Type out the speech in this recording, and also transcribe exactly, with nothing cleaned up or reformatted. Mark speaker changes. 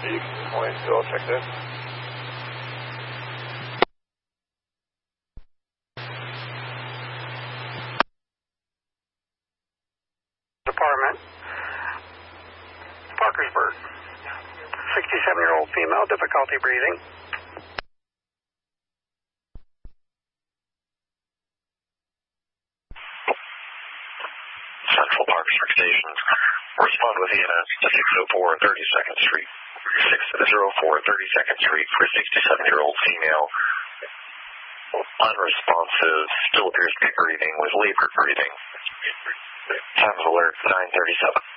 Speaker 1: Chief. Point, go check this.
Speaker 2: Department. Parkersburg. sixty-seven-year-old female, difficulty breathing.
Speaker 3: Central Parkersburg Station. Respond with E M S to six oh four thirty-second Street. six oh four thirty-second Street for sixty-seven-year-old female. Unresponsive, still appears to be breathing with labored breathing. Time of alert nine thirty-seven.